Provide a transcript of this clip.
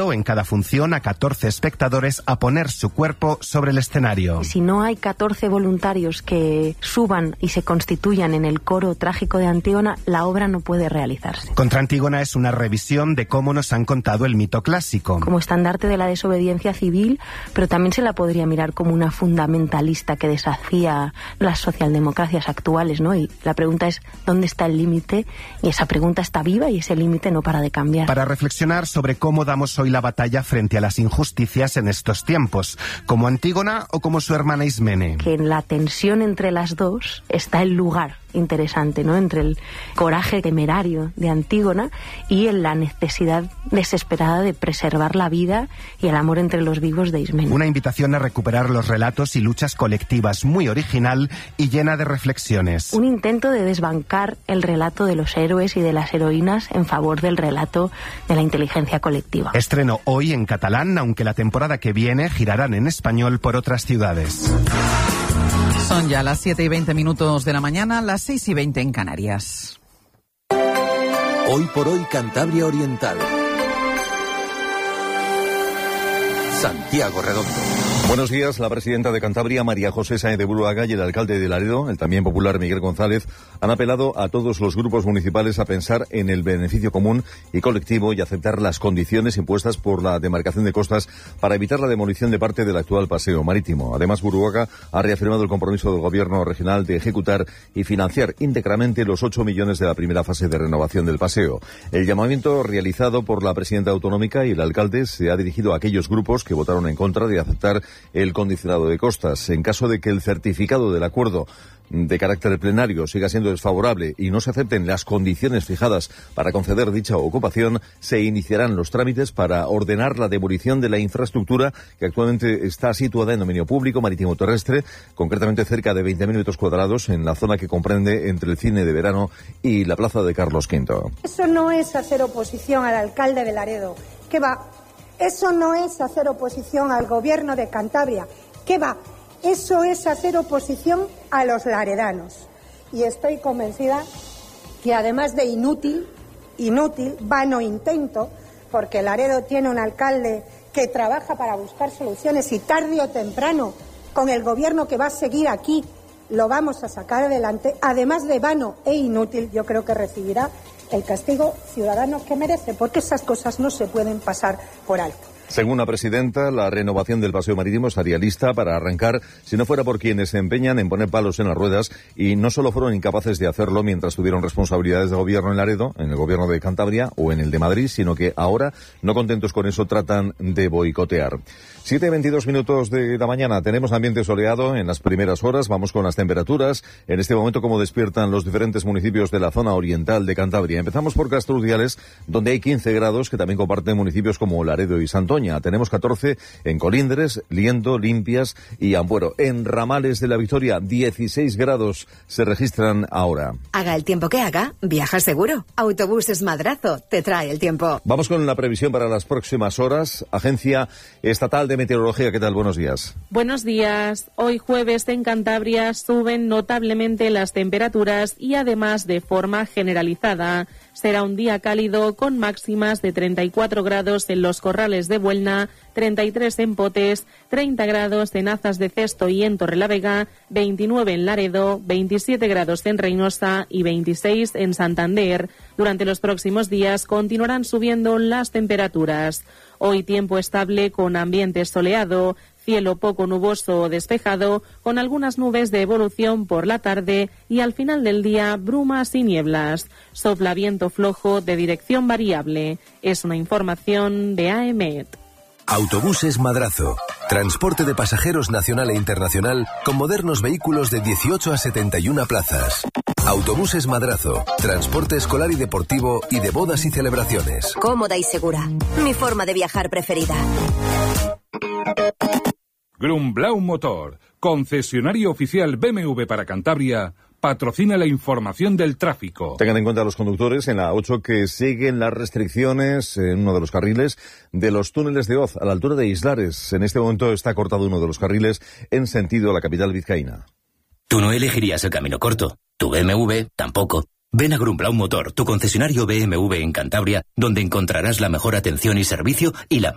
invitado en cada función a 14 espectadores a poner su cuerpo sobre el escenario. Si no hay 14 voluntarios que suban y se constituyan en el coro trágico de Antígona, la obra no puede realizarse. Contra Antígona es una revisión de cómo nos han contado el mito clásico. Como estandarte de la desobediencia civil, pero también se la podría mirar como una fundamentalista que deshacía las socialdemocracias actuales, ¿no? Y la pregunta es, ¿dónde está el límite? Y esa pregunta está viva y ese límite no para de cambiar. Para reflexionar sobre cómo damos hoy la batalla frente a las injusticias en estos tiempos, como Antígona o como su hermana Ismene. Que en la tensión entre las dos está el lugar interesante, ¿no? Entre el coraje temerario de Antígona y en la necesidad desesperada de preservar la vida y el amor entre los vivos de Ismene. Una invitación a recuperar los relatos y luchas colectivas muy original y llena de reflexiones. Un intento de desbancar el relato de los héroes y de las heroínas en favor del relato de la inteligencia colectiva. Estreno hoy en catalán, aunque la temporada que viene girarán en español por otras ciudades. Son ya las 7:20 de la mañana, las 6:20 en Canarias. Hoy por hoy, Cantabria Oriental. Santiago Redondo. Buenos días. La presidenta de Cantabria, María José Sáenz de Buruaga, y el alcalde de Laredo, el también popular Miguel González, han apelado a todos los grupos municipales a pensar en el beneficio común y colectivo y aceptar las condiciones impuestas por la demarcación de costas para evitar la demolición de parte del actual paseo marítimo. Además, Buruaga ha reafirmado el compromiso del gobierno regional de ejecutar y financiar íntegramente los 8 millones de la primera fase de renovación del paseo. El llamamiento realizado por la presidenta autonómica y el alcalde se ha dirigido a aquellos grupos que votaron en contra de aceptar el condicionado de costas. En caso de que el certificado del acuerdo de carácter plenario siga siendo desfavorable y no se acepten las condiciones fijadas para conceder dicha ocupación, se iniciarán los trámites para ordenar la demolición de la infraestructura que actualmente está situada en dominio público marítimo terrestre, concretamente cerca de 20.000 metros cuadrados en la zona que comprende entre el cine de verano y la plaza de Carlos V. Eso no es hacer oposición al alcalde de Laredo. ¿Qué va? Eso no es hacer oposición al gobierno de Cantabria. ¿Qué va? Eso es hacer oposición a los laredanos. Y estoy convencida que además de inútil, vano intento, porque Laredo tiene un alcalde que trabaja para buscar soluciones y tarde o temprano, con el gobierno que va a seguir aquí, lo vamos a sacar adelante. Además de vano e inútil, yo creo que recibirá el castigo ciudadano que merece, porque esas cosas no se pueden pasar por alto. Según la presidenta, la renovación del paseo marítimo estaría lista para arrancar si no fuera por quienes se empeñan en poner palos en las ruedas y no solo fueron incapaces de hacerlo mientras tuvieron responsabilidades de gobierno en Laredo, en el gobierno de Cantabria o en el de Madrid, sino que ahora, no contentos con eso, tratan de boicotear. 7:22 de la mañana, tenemos ambiente soleado en las primeras horas, vamos con las temperaturas. En este momento, cómo despiertan los diferentes municipios de la zona oriental de Cantabria. Empezamos por Castro Urdiales, donde hay 15 grados que también comparten municipios como Laredo y Santoña. Tenemos 14 en Colindres, Liendo, Limpias y Ampuero. En Ramales de la Victoria, 16 grados se registran ahora. Haga el tiempo que haga, viaja seguro. Autobuses Madrazo te trae el tiempo. Vamos con la previsión para las próximas horas. Agencia Estatal de Meteorología, ¿qué tal? Buenos días. Buenos días. Hoy jueves en Cantabria suben notablemente las temperaturas y además de forma generalizada. Será un día cálido con máximas de 34 grados en los Corrales de Buelna, 33 en Potes, 30 grados en Azas de Cesto y en Torrelavega, 29 en Laredo, 27 grados en Reynosa y 26 en Santander. Durante los próximos días continuarán subiendo las temperaturas. Hoy tiempo estable con ambiente soleado, cielo poco nuboso o despejado, con algunas nubes de evolución por la tarde y al final del día brumas y nieblas. Sopla viento flojo de dirección variable. Es una información de AEMET. Autobuses Madrazo. Transporte de pasajeros nacional e internacional con modernos vehículos de 18 a 71 plazas. Autobuses Madrazo. Transporte escolar y deportivo y de bodas y celebraciones. Cómoda y segura. Mi forma de viajar preferida. Grumblau Motor, concesionario oficial BMW para Cantabria, patrocina la información del tráfico. Tengan en cuenta los conductores en la 8 que siguen las restricciones en uno de los carriles de los túneles de Oz, a la altura de Islares. En este momento está cortado uno de los carriles en sentido a la capital vizcaína. Tú no elegirías el camino corto. Tu BMW tampoco. Ven a Grumblau Motor, tu concesionario BMW en Cantabria, donde encontrarás la mejor atención y servicio y la